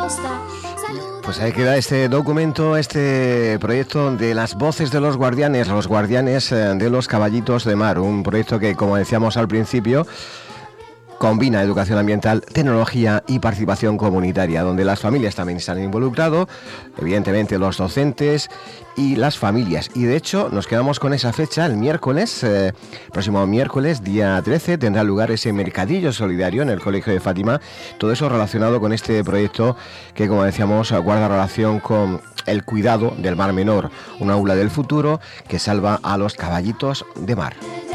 Pues ahí queda este documento, este proyecto de las voces de los guardianes de los caballitos de mar. Un proyecto que, como decíamos al principio, combina educación ambiental, tecnología y participación comunitaria, donde las familias también están involucradas, evidentemente los docentes y las familias. Y de hecho nos quedamos con esa fecha, el miércoles, próximo miércoles, día 13, tendrá lugar ese mercadillo solidario en el Colegio de Fátima. Todo eso relacionado con este proyecto que, como decíamos, guarda relación con el cuidado del mar menor, un aula del futuro que salva a los caballitos de mar.